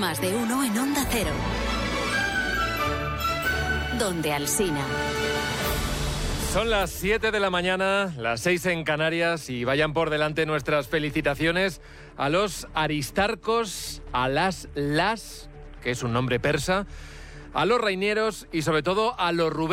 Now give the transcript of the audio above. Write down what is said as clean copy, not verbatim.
Más de uno en Onda Cero. Donde Alsina. Son las 7 de la mañana, las 6 en Canarias, y vayan por delante nuestras felicitaciones a los Aristarcos, a las, que es un nombre persa, a los Rainieros y sobre todo a los Rubén.